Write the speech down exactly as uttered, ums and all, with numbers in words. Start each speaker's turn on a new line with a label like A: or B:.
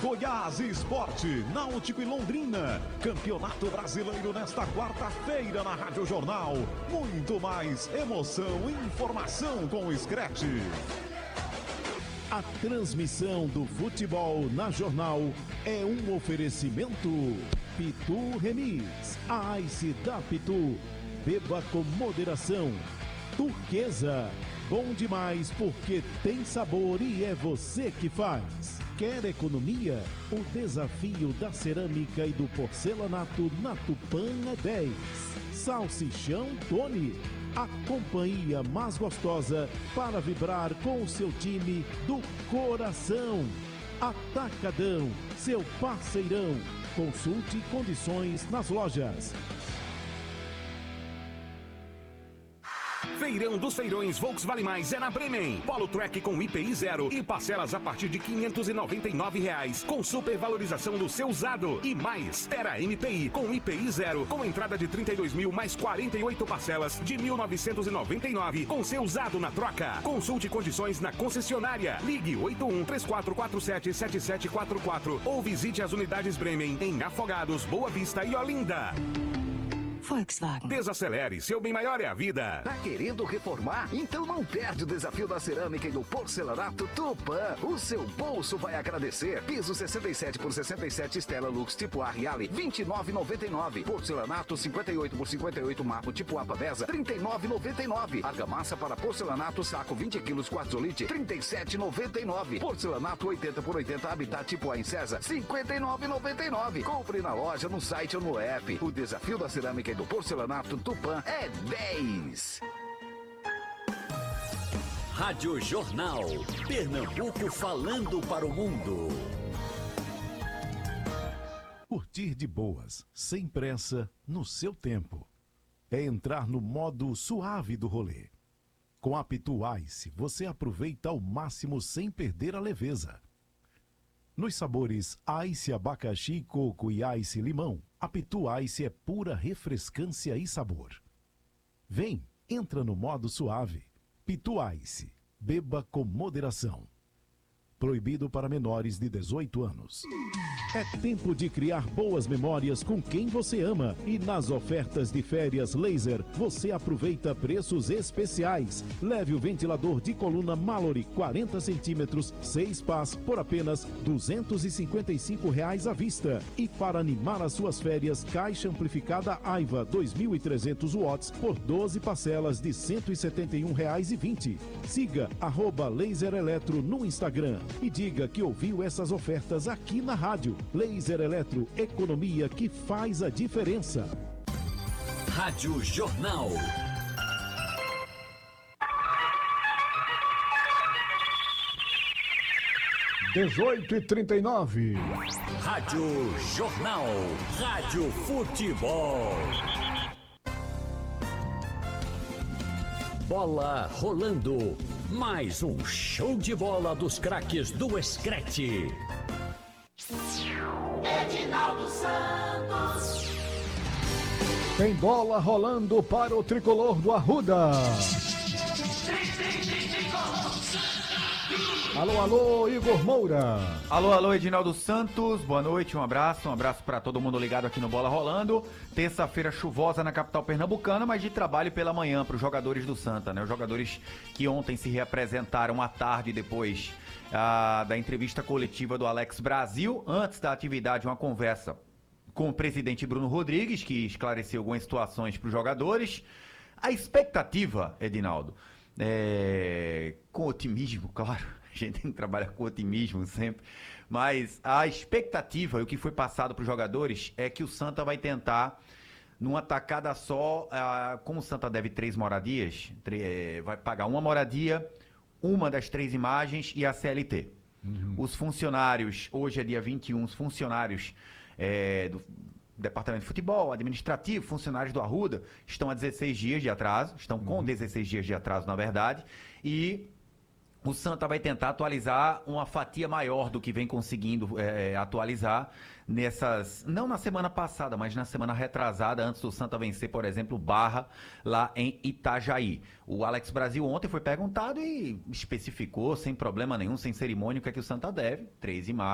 A: Goiás Esporte, Náutico e Londrina. Campeonato Brasileiro nesta quarta-feira na Rádio Jornal. Muito mais emoção e informação com o Scratch. A transmissão do futebol na Jornal é um oferecimento Pitu Remis, a Ice da Pitu. Beba com moderação. Turquesa, bom demais porque tem sabor e é você que faz. Quer economia? O desafio da cerâmica e do porcelanato na Tupã é dez. Salsichão Tony, a companhia mais gostosa para vibrar com o seu time do coração. Atacadão, seu parceirão. Consulte condições nas lojas.
B: Feirão dos Feirões Volkswagen Mais é na Bremen. Polo Track com I P I zero e parcelas a partir de quinhentos e noventa e nove reais, com supervalorização do seu usado. E mais, Terra M P I com I P I zero, com entrada de trinta e dois mil mais quarenta e oito parcelas de mil novecentos e noventa e nove, com seu usado na troca. Consulte condições na concessionária. Ligue oito um três quatro quatro sete sete sete quatro quatro ou visite as unidades Bremen em Afogados, Boa Vista e Olinda.
C: Volkswagen.
B: Desacelere, seu bem maior é a vida.
D: Tá querendo reformar? Então não perde o desafio da cerâmica e do porcelanato Tupã. O seu bolso vai agradecer. Piso sessenta e sete por sessenta e sete Stella Lux tipo A Reale, vinte e nove reais e noventa e nove centavos. Porcelanato cinquenta e oito por cinquenta e oito Marco tipo A Pavesa, trinta e nove reais e noventa e nove centavos. Argamassa para porcelanato saco vinte quilos Quartzolite, trinta e sete reais e noventa e nove centavos. Porcelanato oitenta por oitenta Habitat tipo A em César, cinquenta e nove reais e noventa e nove centavos. Compre na loja, no site ou no app. O desafio da cerâmica e do porcelanato Tupã é dez.
E: Rádio Jornal, Pernambuco falando para o mundo.
A: Curtir de boas, sem pressa, no seu tempo. É entrar no modo suave do rolê. Com a Pitu Ice, você aproveita ao máximo sem perder a leveza. Nos sabores Ice abacaxi, coco e Ice limão, a Pitu Ice é pura refrescância e sabor. Vem, entra no modo suave. Pitu Ice, beba com moderação. Proibido para menores de dezoito anos. É tempo de criar boas memórias com quem você ama. E nas ofertas de férias Laser, você aproveita preços especiais. Leve o ventilador de coluna Mallory quarenta centímetros, seis pás, por apenas duzentos e cinquenta e cinco reais à vista. E para animar as suas férias, caixa amplificada Aiva dois mil e trezentos watts por doze parcelas de cento e setenta e um reais e vinte centavos. Siga arroba Laser Eletro no Instagram e diga que ouviu essas ofertas aqui na rádio. Laser Eletro, economia que faz a diferença.
E: Rádio Jornal.
F: dezoito e trinta e nove.
E: Rádio Jornal. Rádio Futebol. Bola rolando. Mais um show de bola dos craques do Scratch.
G: Edinaldo Santos.
F: Tem bola rolando para o tricolor do Arruda. Alô, alô, Igor Moura.
H: Alô, alô, Edinaldo Santos. Boa noite, um abraço. Um abraço para todo mundo ligado aqui no Bola Rolando. Terça-feira chuvosa na capital pernambucana, mas de trabalho pela manhã para os jogadores do Santa, né? Os jogadores que ontem se reapresentaram à tarde depois ah, da entrevista coletiva do Alex Brasil. Antes da atividade, uma conversa com o presidente Bruno Rodrigues, que esclareceu algumas situações para os jogadores. A expectativa, Edinaldo, é... com otimismo, claro. A gente tem que trabalhar com otimismo sempre, mas a expectativa e o que foi passado para os jogadores é que o Santa vai tentar, numa tacada só, ah, como o Santa deve três moradias, tre- vai pagar uma moradia, uma das três imagens e a C L T. Uhum. Os funcionários, hoje é dia vinte e um, os funcionários é, do Departamento de Futebol, administrativo, funcionários do Arruda, estão a dezesseis dias de atraso, estão com uhum. dezesseis dias de atraso, na verdade, e o Santa vai tentar atualizar uma fatia maior do que vem conseguindo é, atualizar nessas, não na semana passada, mas na semana retrasada, antes do Santa vencer, por exemplo, Barra, lá em Itajaí. O Alex Brasil ontem foi perguntado e especificou, sem problema nenhum, sem cerimônia, o que é que o Santa deve, três imagens.